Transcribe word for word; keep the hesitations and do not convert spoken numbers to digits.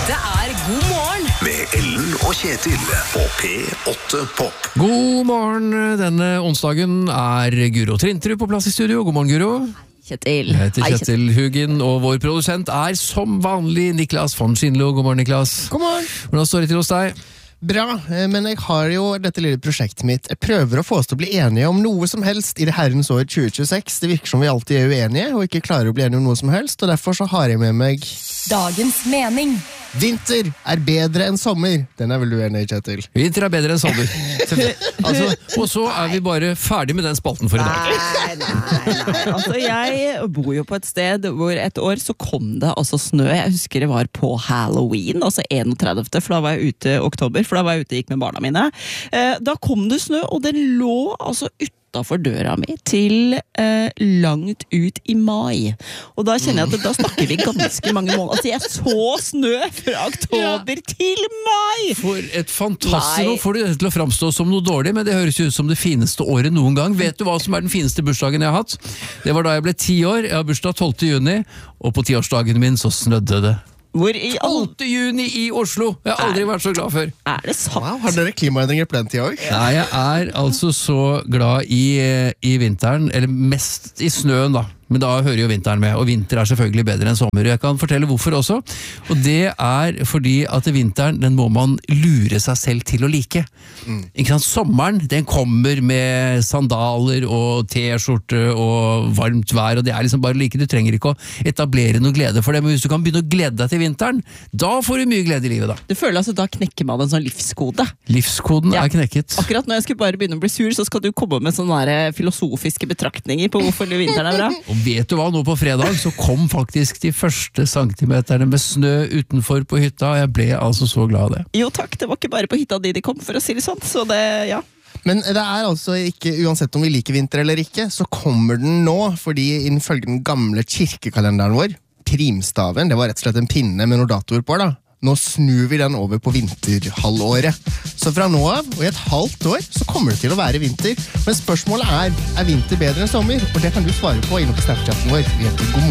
Dette er God morgen Med Ellen og Kjetil på P åtte Pop. God morgen, denne onsdagen er Guro Trintrud på plass i studio. God morgen, Guro. Kjetil. Jeg heter Kjetil Hugin, og vår produsent er som vanlig Niklas von Schindlo. God morgen, Niklas. God morgen. Hvordan står det til hos deg? Bra, men jeg har jo dette lille prosjektet mitt. Jeg prøver å få oss til å bli enige om noe som helst i det herrens år tjue tjueseks. Det virker som vi alltid er uenige, og ikke klarer å bli enige om noe som helst, og derfor så har jeg med meg Dagens mening. Vinter er bedre enn sommer. Den er vel du enig i, Kjetil? Vinter er bedre enn sommer. altså, og så er vi bare ferdig med den spalten for i dag. Nei, nei, nei. Altså, jeg bor jo på et sted hvor et år så kom det altså snø. Jeg husker det var på Halloween, altså enogtredivte, for da var jeg ute i oktober, for da var jeg ute og gikk med barna mine. Eh, da kom det snø, og det lå altså ute for døra mi til eh, langt ut i mai. Og da kjenner jeg at da snakker vi ganske mange måneder. Altså jeg så snø fra oktober ja. til mai! For et fantastisk, nå får du det til å fremstå som noe dårlig, men det høres ut som det fineste året noen gang. Vet du hva som er den fineste bursdagen jeg har hatt? Det var da jeg ble ti år, jeg har bursdag tolvte juni, og på tiårsdagen min så snødde det. Hvor i tolvte juni i Oslo! Jeg har aldri vært så glad før. Er det sant? Wow, har dere klimaendringer på den tida også? Nei, jeg er altså så glad i, i vinteren, eller mest i snøen da. Men da hører jo vinteren med, og vinter er selvfølgelig bedre enn sommer. Jeg kan fortelle hvorfor også, og det er fordi at vinteren, den må man lure seg selv til å like. Mm. Ikke sant? Sommeren, den kommer med sandaler og t-skjorte og varmt vær, og det er liksom bare like. Du trenger ikke å etablere noe glede for det, men hvis du kan begynne å glede deg til vinteren, da får du mye glede i livet da. Du føler altså, da knekker man en sånn livskode. Livskoden ja. er knekket. Akkurat når jeg skulle bare begynne å bli sur, så skal du komme med sånne der filosofiske betraktninger på hvorfor vinteren er bra. Og vet du hva, nå på fredag så kom faktisk de første centimeterne med snø utenfor på hytta, og jeg ble altså så glad av det. Jo takk, det var ikke bare på hytta de de kom, for å si det sånn, så det, ja. Men det er altså ikke, uansett om vi liker vinter eller ikke, så kommer den nå, fordi innfølge den gamle kirkekalenderen vår, primstaven, det var rett og slett en pinne med noen datoer på da. Nå snur vi den over på vinterhalvåret. Så fra nå av, og i et halvt år, så kommer det til å være vinter. Men spørsmålet er, er vinter bedre enn sommer? Og det kan du svare på innom på Snapchatten vår. Vi heter God morgen.